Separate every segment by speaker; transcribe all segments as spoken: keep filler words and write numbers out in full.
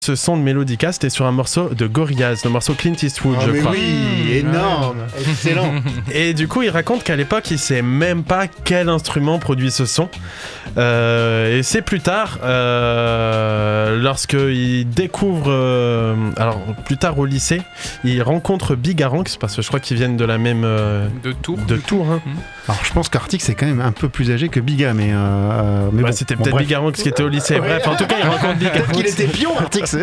Speaker 1: ce son de Melodica, c'était sur un morceau de Gorillaz, le morceau Clint Eastwood,
Speaker 2: oh,
Speaker 1: je
Speaker 2: mais
Speaker 1: crois.
Speaker 2: Oui, énorme, excellent.
Speaker 1: Et du coup, il raconte qu'à l'époque, il sait même pas quel instrument produit ce son. Euh, et c'est plus tard, euh, lorsqu'il découvre, euh, alors plus tard au lycée, il rencontre Bigaranx, parce que je crois qu'ils viennent de la même euh,
Speaker 3: de Tours.
Speaker 1: De Tours, hein.
Speaker 2: Mmh. Alors je pense qu'Artix c'est quand même un peu plus âgé que Biga, mais, euh, mais
Speaker 1: bah,
Speaker 2: bon,
Speaker 1: c'était
Speaker 2: bon,
Speaker 1: peut-être
Speaker 2: bref.
Speaker 1: Bigaranx qui était au lycée. Bref, en tout cas, il rencontre Bigaranx.
Speaker 2: Peut-être qu'il était pion, Artix.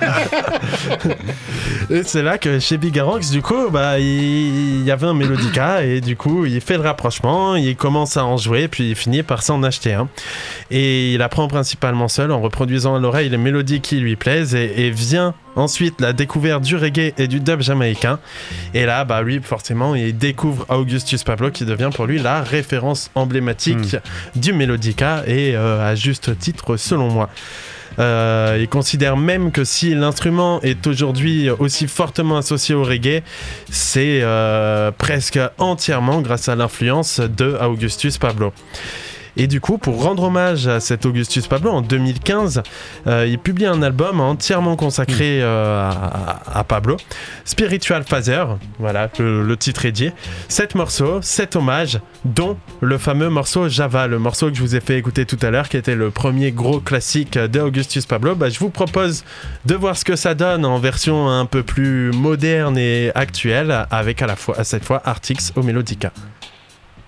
Speaker 1: Et c'est là que chez Bigaranx, du coup, bah, il... il y avait un Melodica et du coup, il fait le rapprochement, il commence à en jouer, puis il finit par s'en acheter un. Et il apprend principalement seul en reproduisant à l'oreille les mélodies qui lui plaisent et, et vient ensuite la découverte du reggae et du dub jamaïcain. Et là, bah lui, forcément, il découvre Augustus Pablo qui devient pour lui la référence emblématique mmh. du Melodica et euh, à juste titre, selon moi. Euh, il considère même que si l'instrument est aujourd'hui aussi fortement associé au reggae, c'est euh, presque entièrement grâce à l'influence de Augustus Pablo. Et du coup, pour rendre hommage à cet Augustus Pablo, en deux mille quinze, euh, il publie un album entièrement consacré euh, à, à Pablo, Spiritual Father, voilà, le, le titre est dit. Sept morceaux, sept hommages, dont le fameux morceau Java, le morceau que je vous ai fait écouter tout à l'heure, qui était le premier gros classique d'Augustus Pablo. Bah, je vous propose de voir ce que ça donne en version un peu plus moderne et actuelle, avec à la fois, à cette fois Artix au Melodica.